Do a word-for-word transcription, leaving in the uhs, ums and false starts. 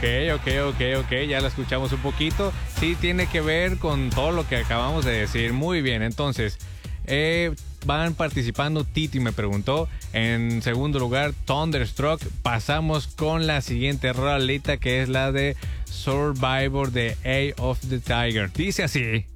ok, ok, ok, ya la escuchamos un poquito. Sí, tiene que ver con todo lo que acabamos de decir. Muy bien, entonces, eh, van participando. Titi me preguntó. En segundo lugar, Thunderstruck. Pasamos con la siguiente rolita, que es la de Survivor de Eye of the Tiger. Dice así.